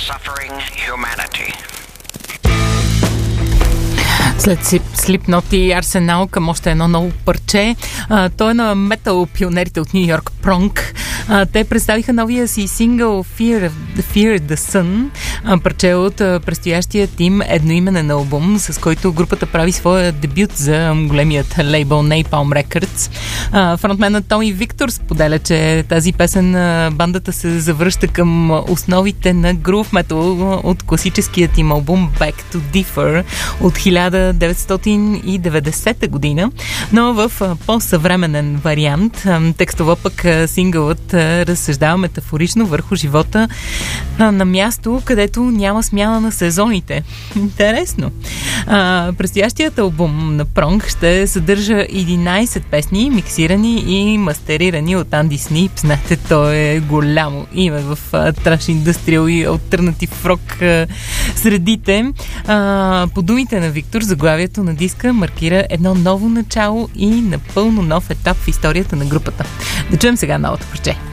suffering humanity. След Slipknot и Арсенал към още едно ново парче. Той е на метал пионерите от Ню Йорк, Prong. Те представиха новия си сингъл Fear the Sun, парче от предстоящият им едноименен албум, с който групата прави своя дебют за големият лейбъл Napalm Records. Фронтменът Томи Виктор споделя, че тази песен бандата се завръща към основите на грув метал от класическият им албум Back to Differ от 1990 година, но в по-съвременен вариант. Текстово пък сингълът разсъждава метафорично върху живота на място, където няма смяна на сезоните. Интересно. Предстоящият албум на Prong ще съдържа 11 песни, миксирани и мастерирани от Анди Снип. Знаете, той е голямо име в траш индустриал и алтернатив рок средите. По думите на Виктор, заглавието на диска маркира едно ново начало и напълно нов етап в историята на групата. Да чуем сега новото парче.